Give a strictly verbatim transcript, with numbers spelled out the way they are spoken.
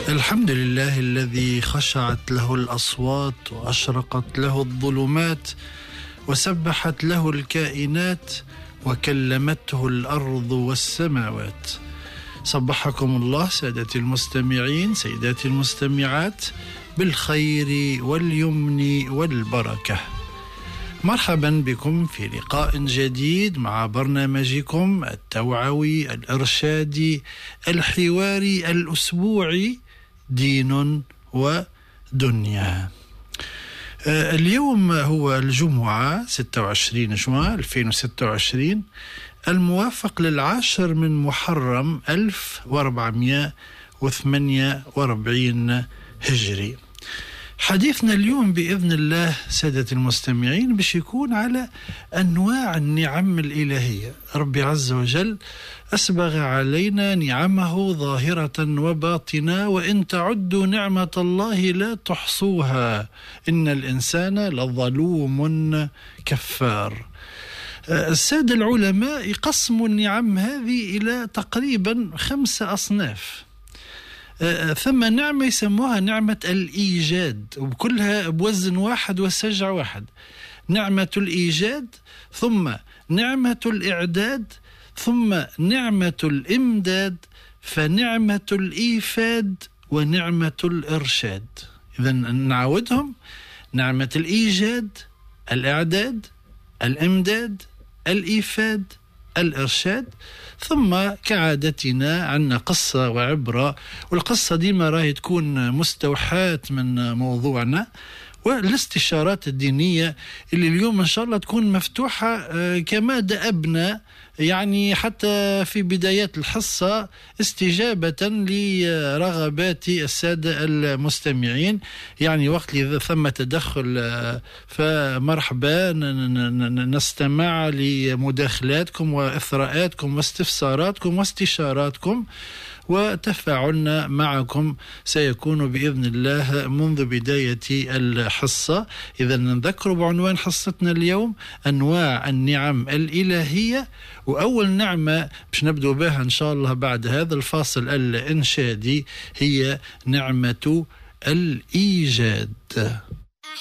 الحمد لله الذي خشعت له الأصوات وأشرقت له الظلمات وسبحت له الكائنات وكلمته الأرض والسماوات. صبحكم الله سادتي المستمعين سيداتي المستمعات بالخير واليمن والبركة. مرحبا بكم في لقاء جديد مع برنامجكم التوعوي الإرشادي الحواري الأسبوعي دين ودنيا. اليوم هو الجمعة ستة وعشرين جوان ألفين وستة وعشرين الموافق للعاشر من محرم ألف وأربعمائة وثمانية وأربعين هجري. حديثنا اليوم بإذن الله سادة المستمعين باش يكون على أنواع النعم الإلهية. ربي عز وجل أسبغ علينا نعمه ظاهرة وباطنة، وإن تعدوا نعمة الله لا تحصوها إن الإنسان لظلوم كفار. السادة العلماء يقسموا النعم هذه إلى تقريبا خمسة أصناف. ثم نعمة يسموها نعمة الإيجاد، وكلها بوزن واحد وسجع واحد. نعمة الإيجاد، ثم نعمة الإعداد، ثم نعمة الإمداد، فنعمة الإيفاد، ونعمة الإرشاد. إذن نعودهم: نعمة الإيجاد، الإعداد، الإمداد، الإيفاد، الإرشاد. ثم كعادتنا عنا قصة وعبرة، والقصة ديما راهي تكون مستوحاة من موضوعنا، والاستشارات الدينية اللي اليوم إن شاء الله تكون مفتوحة كما دأبنا، يعني حتى في بدايات الحصة استجابة لرغبات السادة المستمعين. يعني وقت اللي ثم تدخل فمرحبا نستمع لمداخلاتكم وإثراءاتكم واستفساراتكم واستشاراتكم، وتفاعلنا معكم سيكون بإذن الله منذ بداية الحصة. إذا نذكر بعنوان حصتنا اليوم أنواع النعم الإلهية، وأول نعمة باش نبدو بها إن شاء الله بعد هذا الفاصل الإنشادي هي نعمة الإيجاد.